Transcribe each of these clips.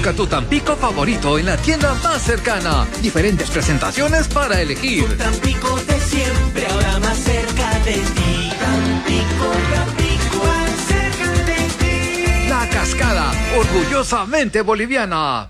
Busca tu Tampico favorito en la tienda más cercana. Diferentes presentaciones para elegir. Tu Tampico de siempre, ahora más cerca de ti. Tampico, Tampico, más cerca de ti. La Cascada, orgullosamente boliviana.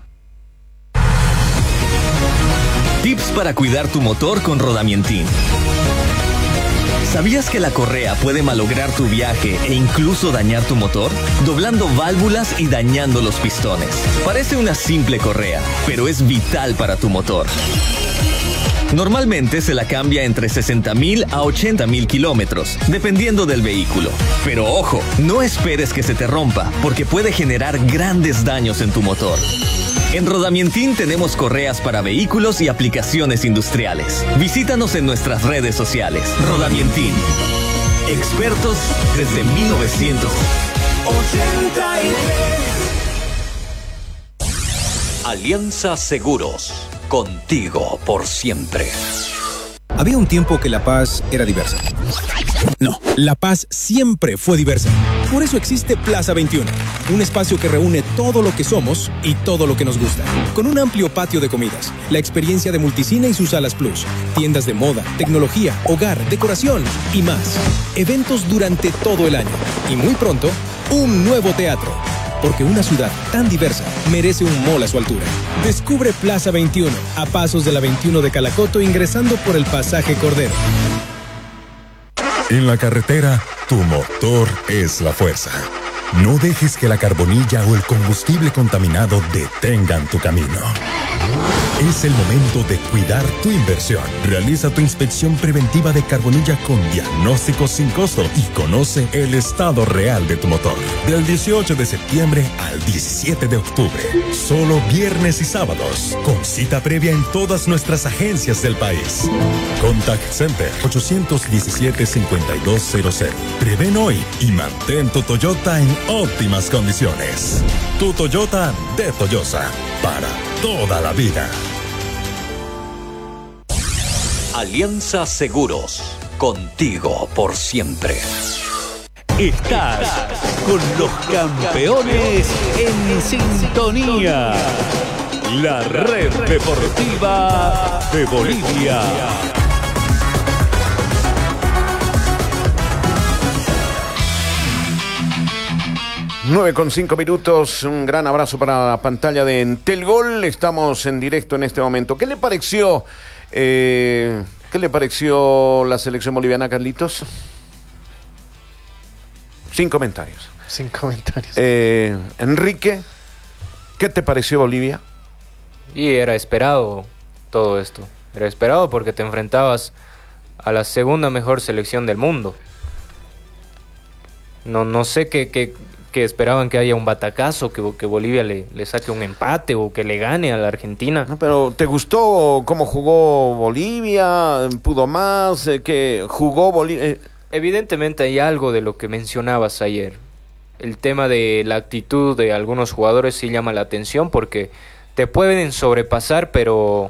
Tips para cuidar tu motor con Rodamientin. ¿Sabías que la correa puede malograr tu viaje e incluso dañar tu motor? Doblando válvulas y dañando los pistones. Parece una simple correa, pero es vital para tu motor. Normalmente se la cambia entre 60.000 a 80.000 kilómetros, dependiendo del vehículo. Pero ojo, no esperes que se te rompa, porque puede generar grandes daños en tu motor. En Rodamientin tenemos correas para vehículos y aplicaciones industriales. Visítanos en nuestras redes sociales. Rodamientin. Expertos desde 1983. Alianza Seguros. Contigo por siempre. Había un tiempo que La Paz era diversa. No, La Paz siempre fue diversa. Por eso existe Plaza 21, un espacio que reúne todo lo que somos y todo lo que nos gusta. Con un amplio patio de comidas, la experiencia de Multicine y sus salas Plus, tiendas de moda, tecnología, hogar, decoración y más. Eventos durante todo el año. Y muy pronto, un nuevo teatro. Porque una ciudad tan diversa merece un mall a su altura. Descubre Plaza 21, a pasos de la 21 de Calacoto, ingresando por el pasaje Cordero. En la carretera, tu motor es la fuerza. No dejes que la carbonilla o el combustible contaminado detengan tu camino. Es el momento de cuidar tu inversión. Realiza tu inspección preventiva de carbonilla con diagnóstico sin costo y conoce el estado real de tu motor. Del 18 de septiembre al 17 de octubre. Solo viernes y sábados. Con cita previa en todas nuestras agencias del país. Contact Center 817-5200. Prevén hoy y mantén tu Toyota en óptimas condiciones. Tu Toyota de Toyosa. Para toda la vida. Alianza Seguros. Contigo por siempre. Estás con los campeones en sintonía. La red deportiva de Bolivia. 9:05 minutos, un gran abrazo para la pantalla de Entelgol. Estamos en directo en este momento. ¿Qué le pareció la selección boliviana, Carlitos? Sin comentarios. Enrique, ¿qué te pareció Bolivia? Y era esperado todo esto. Era esperado porque te enfrentabas a la segunda mejor selección del mundo. No sé qué esperaban, que haya un batacazo, que Bolivia le saque un empate o que le gane a la Argentina. No, pero ¿te gustó cómo jugó Bolivia? ¿Pudo más? ¿Que jugó Bolivia? Evidentemente hay algo de lo que mencionabas ayer. El tema de la actitud de algunos jugadores sí llama la atención porque te pueden sobrepasar, pero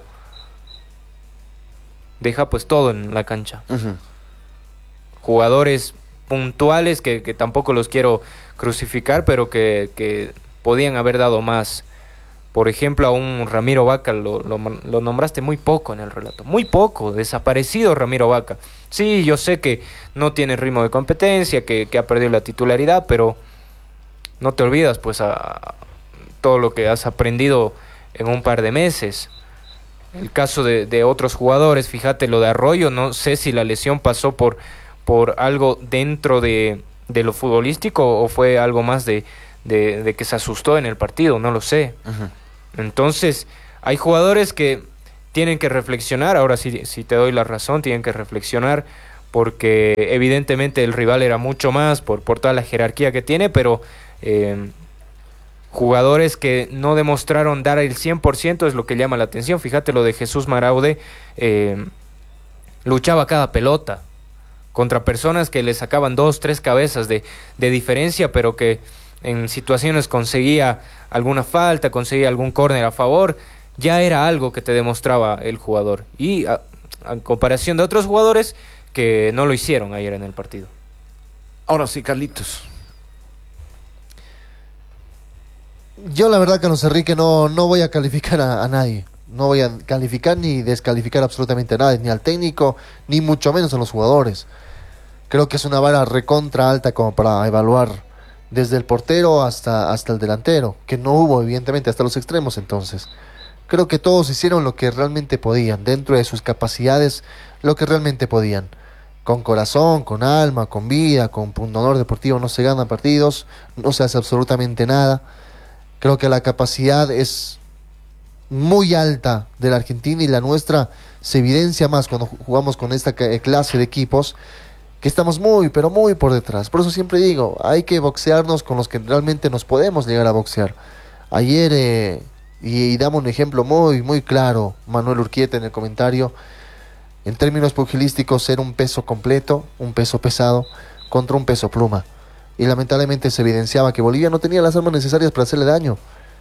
deja pues todo en la cancha. Uh-huh. Jugadores puntuales que tampoco los quiero crucificar, pero que podían haber dado más. Por ejemplo, a un Ramiro Vaca lo nombraste muy poco en el relato, muy poco, desaparecido Ramiro Vaca. Sí, yo sé que no tiene ritmo de competencia, que ha perdido la titularidad, pero no te olvidas pues a todo lo que has aprendido en un par de meses. El caso de otros jugadores, fíjate lo de Arroyo, no sé si la lesión pasó por algo dentro de lo futbolístico o fue algo más de que se asustó en el partido, no lo sé. Uh-huh. Entonces, hay jugadores que tienen que reflexionar, ahora sí te doy la razón, tienen que reflexionar porque evidentemente el rival era mucho más por toda la jerarquía que tiene, pero jugadores que no demostraron dar el 100% es lo que llama la atención. Fíjate lo de Jesús Maraude, luchaba cada pelota contra personas que le sacaban 2-3 cabezas de diferencia, pero que en situaciones conseguía alguna falta, conseguía algún córner a favor, ya era algo que te demostraba el jugador. Y a comparación de otros jugadores que no lo hicieron ayer en el partido. Ahora sí, Carlitos. Yo la verdad, Carlos Enrique, no voy a calificar a nadie. No voy a calificar ni descalificar absolutamente a nadie, ni al técnico, ni mucho menos a los jugadores. Creo que es una vara recontra alta como para evaluar desde el portero hasta el delantero, que no hubo evidentemente hasta los extremos. Entonces creo que todos hicieron lo que realmente podían, dentro de sus capacidades, lo que realmente podían. Con corazón, con alma, con vida, con pundonor deportivo no se ganan partidos, no se hace absolutamente nada. Creo que la capacidad es muy alta de la Argentina y la nuestra se evidencia más cuando jugamos con esta clase de equipos, que estamos muy, pero muy por detrás. Por eso siempre digo, hay que boxearnos con los que realmente nos podemos llegar a boxear. Ayer, y damos un ejemplo muy, muy claro, Manuel Urquieta en el comentario, en términos pugilísticos era un peso completo, un peso pesado, contra un peso pluma. Y lamentablemente se evidenciaba que Bolivia no tenía las armas necesarias para hacerle daño.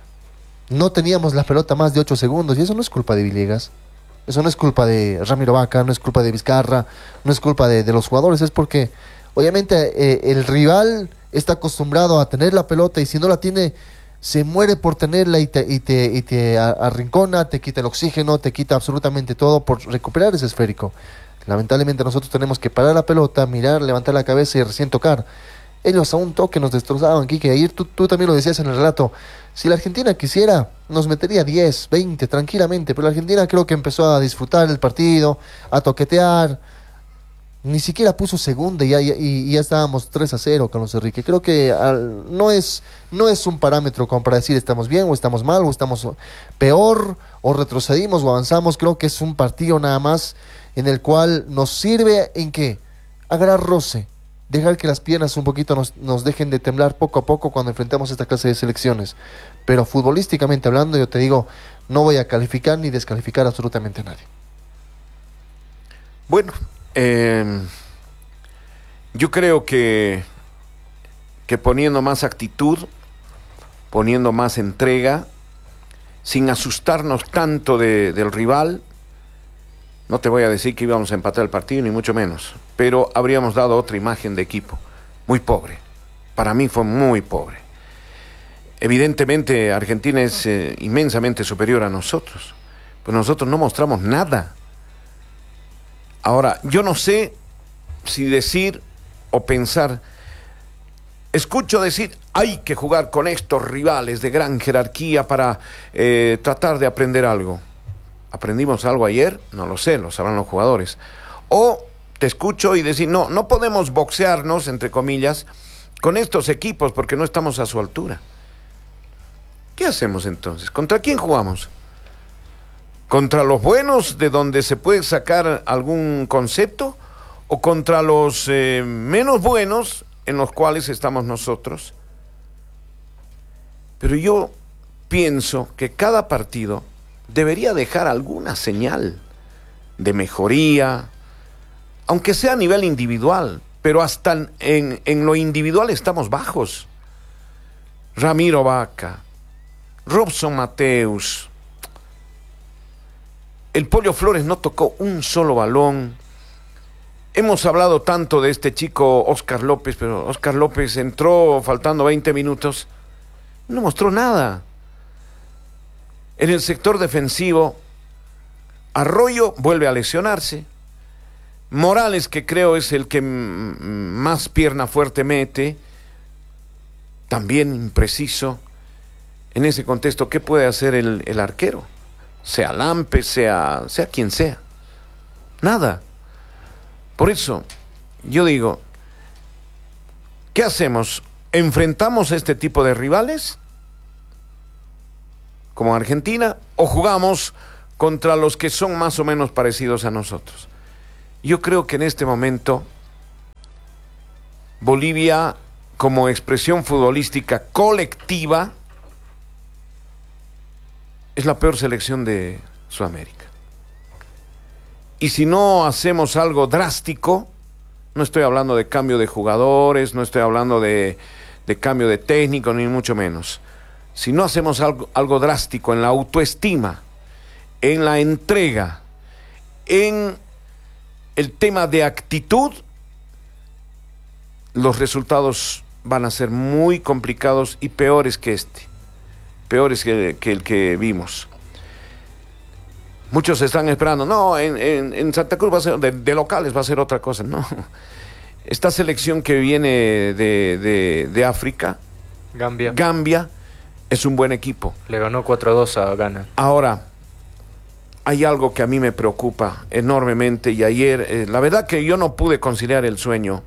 No teníamos la pelota más de 8 segundos, y eso no es culpa de Villegas. Eso no es culpa de Ramiro Vaca, no es culpa de Vizcarra, no es culpa de los jugadores, es porque obviamente el rival está acostumbrado a tener la pelota y si no la tiene, se muere por tenerla y te arrincona, te quita el oxígeno, te quita absolutamente todo por recuperar ese esférico. Lamentablemente nosotros tenemos que parar la pelota, mirar, levantar la cabeza y recién tocar. Ellos a un toque nos destrozaban, Quique. Ayer tú también lo decías en el relato. Si la Argentina quisiera, nos metería 10, 20 tranquilamente, pero la Argentina creo que empezó a disfrutar el partido, a toquetear. Ni siquiera puso segunda y ya estábamos 3-0, Carlos Enrique. Creo que no es un parámetro como para decir estamos bien o estamos mal o estamos peor o retrocedimos o avanzamos. Creo que es un partido nada más en el cual nos sirve en qué, agarrar roce, dejar que las piernas un poquito nos dejen de temblar poco a poco cuando enfrentamos esta clase de selecciones. Pero futbolísticamente hablando, yo te digo, no voy a calificar ni descalificar absolutamente a nadie. Bueno, yo creo que poniendo más actitud, poniendo más entrega, sin asustarnos tanto del rival, no te voy a decir que íbamos a empatar el partido, ni mucho menos, pero habríamos dado otra imagen de equipo, muy pobre. Para mí fue muy pobre. Evidentemente Argentina es inmensamente superior a nosotros, pero nosotros no mostramos nada. Ahora, yo no sé si decir o pensar, escucho decir, hay que jugar con estos rivales de gran jerarquía para tratar de aprender algo. ¿Aprendimos algo ayer? No lo sé, lo sabrán los jugadores. O te escucho y decir, no podemos boxearnos, entre comillas, con estos equipos porque no estamos a su altura. ¿Qué hacemos entonces? ¿Contra quién jugamos? ¿Contra los buenos de donde se puede sacar algún concepto? ¿O contra los menos buenos en los cuales estamos nosotros? Pero yo pienso que cada partido debería dejar alguna señal de mejoría, aunque sea a nivel individual, pero hasta en lo individual estamos bajos. Ramiro Vaca, Robson Mateus, el Pollo Flores no tocó un solo balón. Hemos hablado tanto de este chico Oscar López, pero Oscar López entró faltando 20 minutos, no mostró nada. En el sector defensivo, Arroyo vuelve a lesionarse. Morales, que creo es el que más pierna fuerte mete, también impreciso. En ese contexto, ¿qué puede hacer el arquero? Sea Lampe, sea quien sea. Nada. Por eso, yo digo, ¿qué hacemos? ¿Enfrentamos este tipo de rivales, como Argentina, o jugamos contra los que son más o menos parecidos a nosotros? Yo creo que en este momento Bolivia, como expresión futbolística colectiva, es la peor selección de Sudamérica. Y si no hacemos algo drástico, no estoy hablando de cambio de jugadores, no estoy hablando de cambio de técnico, ni mucho menos. Si no hacemos algo drástico en la autoestima, en la entrega, en el tema de actitud, los resultados van a ser muy complicados y peores que este. peores que el que vimos. Muchos están esperando, no, en Santa Cruz va a ser, de locales va a ser otra cosa. No, esta selección que viene de África, Gambia, es un buen equipo. Le ganó 4-2 a Ghana. Ahora, hay algo que a mí me preocupa enormemente, y ayer, la verdad que yo no pude conciliar el sueño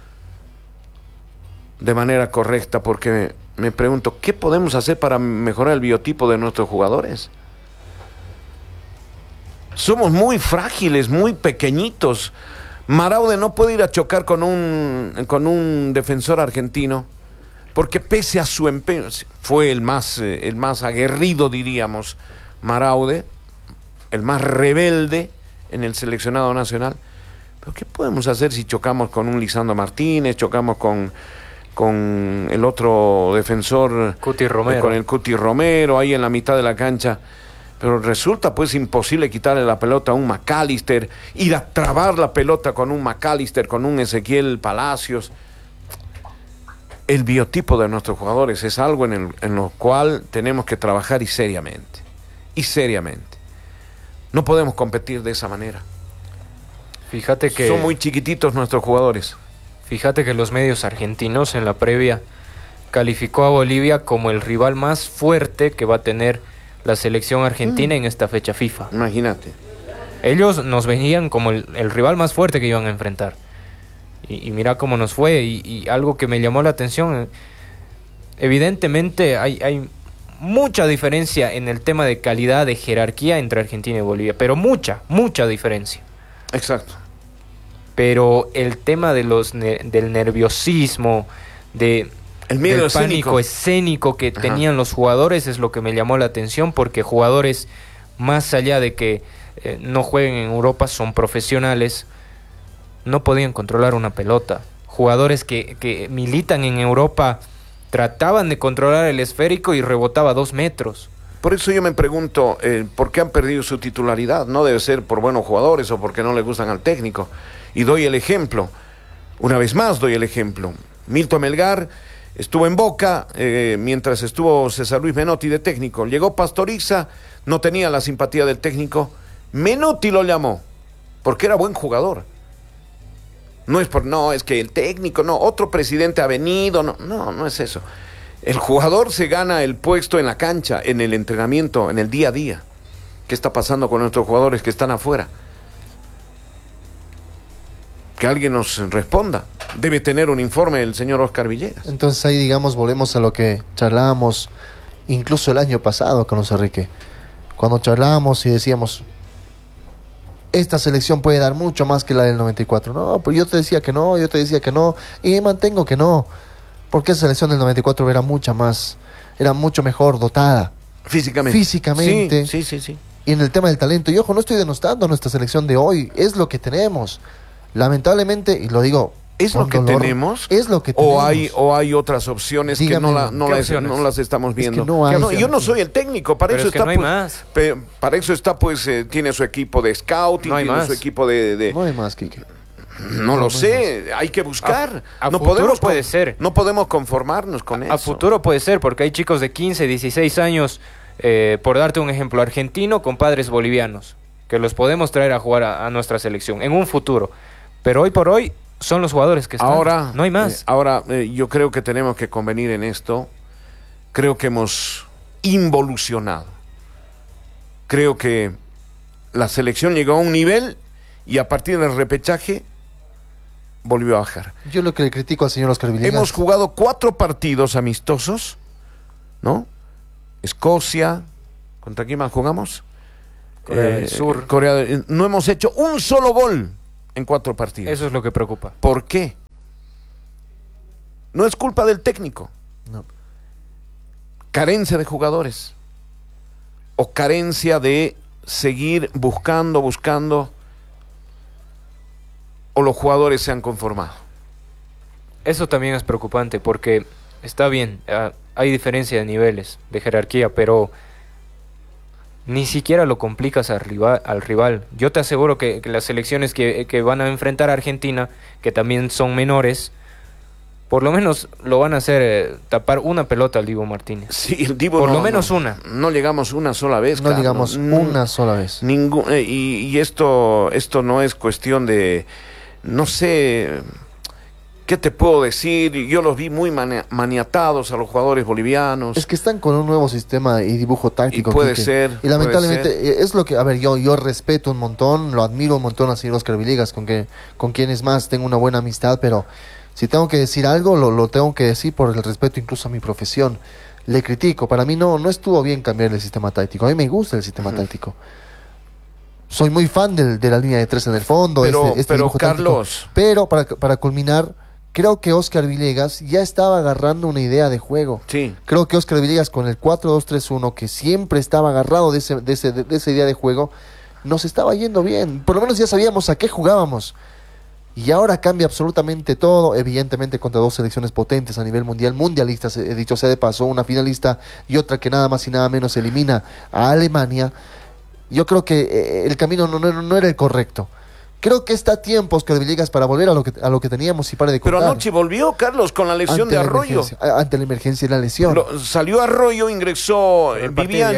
de manera correcta, porque me pregunto, ¿qué podemos hacer para mejorar el biotipo de nuestros jugadores? Somos muy frágiles, muy pequeñitos. Maraude no puede ir a chocar con un defensor argentino, porque pese a su empeño, fue el más aguerrido, diríamos, Maraude, el más rebelde en el seleccionado nacional. Pero ¿qué podemos hacer si chocamos con un Lisandro Martínez, chocamos con el otro defensor, Cuti Romero, con el Cuti Romero, ahí en la mitad de la cancha? Pero resulta pues imposible quitarle la pelota a un McAllister, ir a trabar la pelota con un McAllister, con un Ezequiel Palacios. El biotipo de nuestros jugadores es algo en lo cual tenemos que trabajar y seriamente. No podemos competir de esa manera. Fíjate que son muy chiquititos nuestros jugadores. Fíjate que los medios argentinos en la previa calificó a Bolivia como el rival más fuerte que va a tener la selección argentina en esta fecha FIFA. Imagínate. Ellos nos venían como el rival más fuerte que iban a enfrentar. Y mira cómo nos fue. Y algo que me llamó la atención, evidentemente hay mucha diferencia en el tema de calidad, de jerarquía entre Argentina y Bolivia, pero mucha diferencia. Exacto. Pero el tema de del nerviosismo, del pánico escénico que tenían los jugadores es lo que me llamó la atención, porque jugadores, más allá de que no jueguen en Europa, son profesionales, no podían controlar una pelota. Jugadores que militan en Europa trataban de controlar el esférico y rebotaba a 2 metros. Por eso yo me pregunto, ¿por qué han perdido su titularidad? No debe ser por buenos jugadores o porque no le gustan al técnico. Y doy el ejemplo, una vez más doy el ejemplo. Milton Melgar estuvo en Boca mientras estuvo César Luis Menotti de técnico. Llegó Pastoriza, no tenía la simpatía del técnico. Menotti lo llamó, porque era buen jugador. No es que el técnico, no, otro presidente ha venido, no es eso. El jugador se gana el puesto en la cancha, en el entrenamiento, en el día a día. ¿Qué está pasando con nuestros jugadores que están afuera? Que alguien nos responda. Debe tener un informe el señor Oscar Villegas. Entonces ahí, digamos, volvemos a lo que charlábamos incluso el año pasado, Carlos Enrique. Cuando charlábamos y decíamos, esta selección puede dar mucho más que la del 94. No, pues yo te decía que no, y me mantengo que no. Porque esa selección del 94 era mucho mejor dotada. Físicamente. Sí. Y en el tema del talento, y ojo, no estoy denostando a nuestra selección de hoy, es lo que tenemos. Lamentablemente, y lo digo, ¿es lo que tenemos? Es lo que tenemos. ¿O hay otras opciones? Dígame, que no las estamos viendo? Es que yo no soy el técnico, para eso está. No hay más. Para eso está, pues, tiene su equipo de scouting, no hay tiene más. su equipo de... No hay más, Quique. No lo sé, hay que buscar. No futuro puede ser. No podemos conformarnos con eso. A futuro puede ser, porque hay chicos de 15, 16 años, por darte un ejemplo, argentino con padres bolivianos, que los podemos traer a jugar a nuestra selección en un futuro. Pero hoy por hoy son los jugadores que están. Ahora, no hay más. Yo creo que tenemos que convenir en esto. Creo que hemos involucionado. Creo que la selección llegó a un nivel y a partir del repechaje volvió a bajar. Yo lo que le critico al señor Oscar Villegas. Hemos jugado 4 partidos amistosos, ¿no? Escocia, ¿contra quién más jugamos? Corea del Sur. No hemos hecho un solo gol en 4 partidos. Eso es lo que preocupa. ¿Por qué? No es culpa del técnico. No. Carencia de jugadores. O carencia de seguir buscando. O los jugadores se han conformado. Eso también es preocupante, porque está bien, hay diferencia de niveles, de jerarquía, pero ni siquiera lo complicas al rival. Yo te aseguro que las selecciones que van a enfrentar a Argentina, que también son menores, por lo menos lo van a hacer tapar una pelota al Dibu Martínez. Sí, el Dibu por lo menos una. No llegamos una sola vez. No llegamos una sola vez. Y esto no es cuestión de, no sé, ¿qué te puedo decir? Yo los vi muy maniatados a los jugadores bolivianos. Es que están con un nuevo sistema y dibujo táctico. Y puede Quique. ser. Y lamentablemente es lo que, a ver, yo respeto un montón, lo admiro un montón al señor Oscar Villegas, con quien es más tengo una buena amistad, pero si tengo que decir algo, lo tengo que decir por el respeto incluso a mi profesión. Le critico, para mí no estuvo bien cambiar el sistema táctico. A mí me gusta el sistema táctico. Soy muy fan de la línea de 3 en el fondo. Pero dibujo Carlos. táctico. Pero para culminar, creo que Oscar Villegas ya estaba agarrando una idea de juego. Sí. Creo que Oscar Villegas con el 4-2-3-1, que siempre estaba agarrado de esa idea de juego, nos estaba yendo bien. Por lo menos ya sabíamos a qué jugábamos. Y ahora cambia absolutamente todo, evidentemente contra dos selecciones potentes a nivel mundial, mundialistas, dicho sea de paso, una finalista y otra que nada más y nada menos elimina a Alemania. Yo creo que el camino no era el correcto. Creo que está a tiempo, Oscar Villegas, para volver a lo que teníamos y para de contar. Pero anoche volvió, Carlos, con la lesión de Arroyo. Ante la emergencia y la lesión. Salió Arroyo, ingresó Viviani.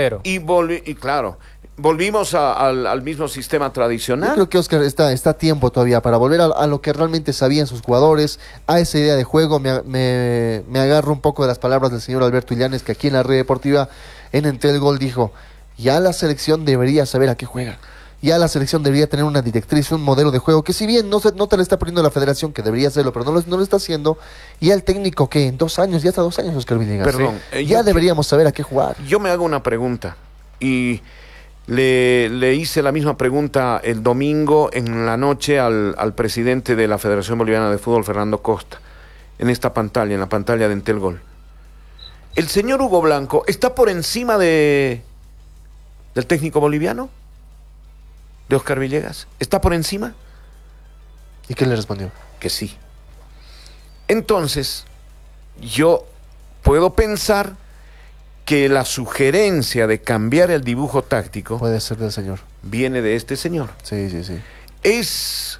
Y claro, volvimos al mismo sistema tradicional. Yo creo que Oscar está a tiempo todavía para volver a lo que realmente sabían sus jugadores, a esa idea de juego. Me agarro un poco de las palabras del señor Alberto Illanes, que aquí en la red deportiva, en Entel Gol, dijo: ya la selección debería saber a qué juega. Ya la selección debería tener una directriz, un modelo de juego, que si bien no te le está poniendo la federación, que debería hacerlo, pero no lo está haciendo. Y el técnico, que en 2 años, ya está 2 años, Oscar Villegas. Perdón. Ya deberíamos saber a qué jugar. Yo me hago una pregunta, y le hice la misma pregunta el domingo en la noche al presidente de la Federación Boliviana de Fútbol, Fernando Costa, en esta pantalla, en la pantalla de Entel Gol. ¿El señor Hugo Blanco está por encima del técnico boliviano? ¿De Oscar Villegas? ¿Está por encima? ¿Y qué le respondió? Que sí. Entonces, yo puedo pensar que la sugerencia de cambiar el dibujo táctico puede ser del señor. Viene de este señor. Sí. Es,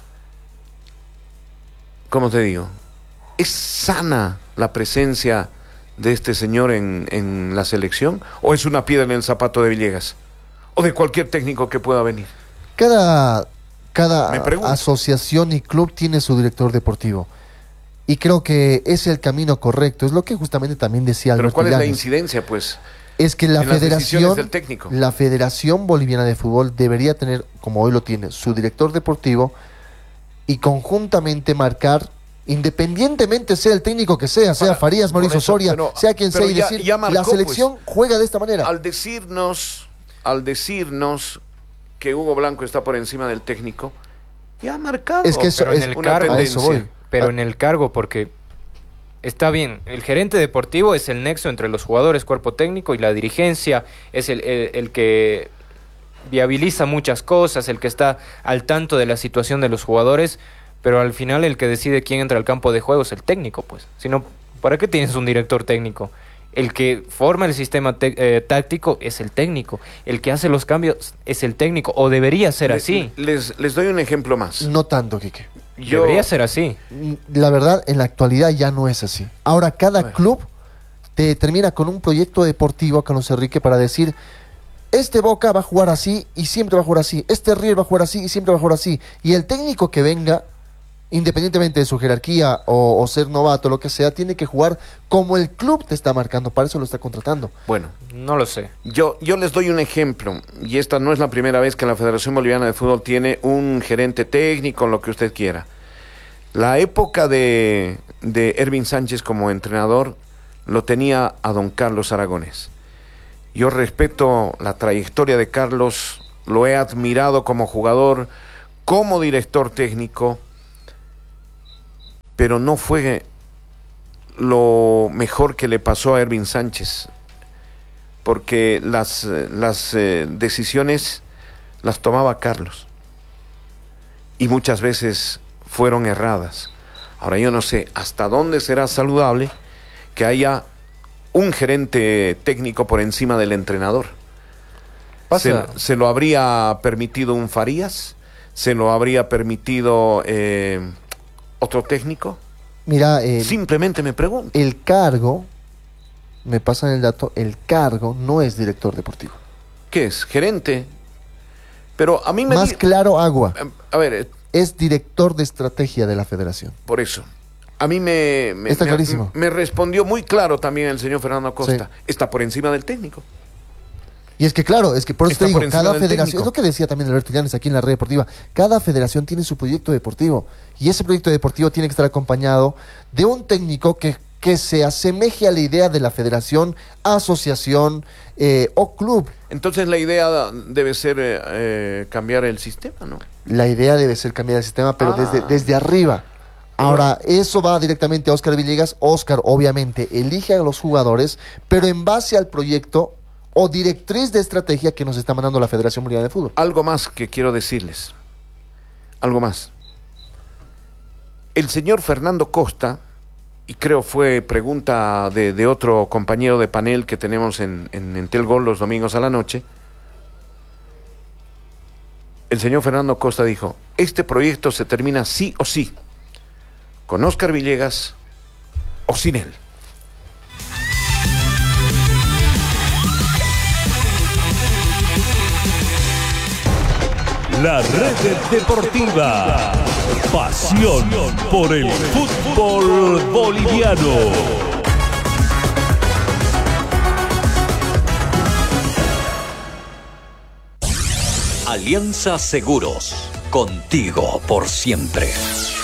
¿cómo te digo? ¿Es sana la presencia de este señor en la selección? ¿O es una piedra en el zapato de Villegas? ¿O de cualquier técnico que pueda venir? Cada asociación y club tiene su director deportivo. Y creo que es el camino correcto. Es lo que justamente también decía Alberto Pero ¿cuál Illanes. es la incidencia, pues? Es que la la Federación Boliviana de Fútbol debería tener, como hoy lo tiene, su director deportivo, y conjuntamente marcar, independientemente sea el técnico que sea Farías, Mauricio Soria, sea quien sea, y decir, la selección juega de esta manera. Al decirnos que Hugo Blanco está por encima del técnico, ya ha marcado. Es que eso es una tendencia. Pero en el cargo, porque está bien, el gerente deportivo es el nexo entre los jugadores, cuerpo técnico, y la dirigencia es el que viabiliza muchas cosas, el que está al tanto de la situación de los jugadores, pero al final el que decide quién entra al campo de juego es el técnico, pues. Si no, ¿para qué tienes un director técnico? El que forma el sistema táctico es el técnico. El que hace los cambios es el técnico. O debería ser así. Les doy un ejemplo más. No tanto, Quique. Debería ser así. La verdad, en la actualidad ya no es así. Ahora cada club te termina con un proyecto deportivo, Carlos Enrique, para decir: este Boca va a jugar así y siempre va a jugar así. Este River va a jugar así y siempre va a jugar así. Y el técnico que venga, independientemente de su jerarquía o ser novato, lo que sea, tiene que jugar como el club te está marcando. Para eso lo está contratando. Bueno, no lo sé. Yo les doy un ejemplo, y esta no es la primera vez que la Federación Boliviana de Fútbol tiene un gerente técnico, lo que usted quiera. La época de Ervin Sánchez como entrenador lo tenía a don Carlos Aragonés. Yo respeto la trayectoria de Carlos, lo he admirado como jugador, como director técnico, pero no fue lo mejor que le pasó a Ervin Sánchez, porque las decisiones las tomaba Carlos, y muchas veces fueron erradas. Ahora yo no sé hasta dónde será saludable que haya un gerente técnico por encima del entrenador. ¿Se lo habría permitido un Farías? ¿Se lo habría permitido otro técnico? Mira, simplemente me pregunto. El cargo, me pasan el dato, el cargo no es director deportivo. ¿Qué es? ¿Gerente? Pero a mí me... Más claro, agua. A ver... Es director de estrategia de la federación. Por eso. A mí me está clarísimo. Me respondió muy claro también el señor Fernando Acosta. Sí. Está por encima del técnico. Y es que claro, es que por eso está te digo, cada federación, técnico. es lo que decía también Alberto Llanes aquí en la red deportiva, cada federación tiene su proyecto deportivo y ese proyecto deportivo tiene que estar acompañado de un técnico que se asemeje a la idea de la federación, asociación o club. Entonces la idea debe ser cambiar el sistema, ¿no? La idea debe ser cambiar el sistema, pero desde arriba. Ahora, eso va directamente a Óscar Villegas. Óscar, obviamente, elige a los jugadores, pero en base al proyecto o directriz de estrategia que nos está mandando la Federación Boliviana de Fútbol. Algo más que quiero decirles. Algo más. El señor Fernando Costa, y creo fue pregunta de otro compañero de panel que tenemos en Telgol los domingos a la noche, el señor Fernando Costa dijo, este proyecto se termina sí o sí, con Óscar Villegas o sin él. La Red Deportiva. Pasión por el fútbol boliviano. Alianza Seguros. Contigo por siempre.